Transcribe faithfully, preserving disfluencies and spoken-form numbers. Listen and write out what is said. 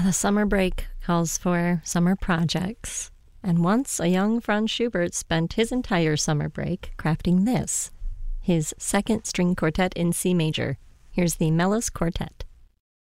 The summer break calls for summer projects. And once a young Franz Schubert spent his entire summer break crafting this, his second string quartet in C major. Here's the Melis Quartet.